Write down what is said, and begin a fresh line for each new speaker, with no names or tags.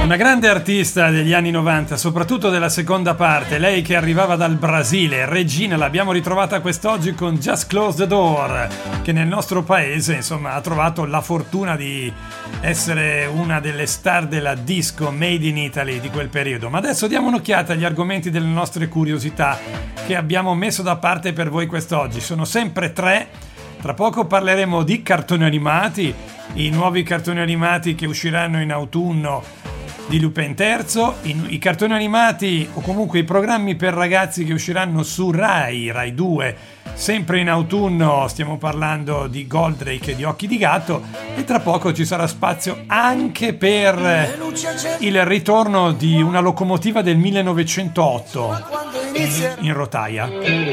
Una grande artista degli anni 90, soprattutto della seconda parte, lei che arrivava dal Brasile, Regina, l'abbiamo ritrovata quest'oggi con Just Close the Door, che nel nostro paese insomma ha trovato la fortuna di essere una delle star della disco made in Italy di quel periodo. Ma adesso diamo un'occhiata agli argomenti delle nostre curiosità che abbiamo messo da parte per voi quest'oggi. Sono sempre tre. Tra poco parleremo di cartoni animati, i nuovi cartoni animati che usciranno in autunno di Lupin III, i cartoni animati o comunque i programmi per ragazzi che usciranno su Rai 2 sempre in autunno. Stiamo parlando di Goldrake e di Occhi di Gatto, e tra poco ci sarà spazio anche per il ritorno di una locomotiva del 1908 in rotaia.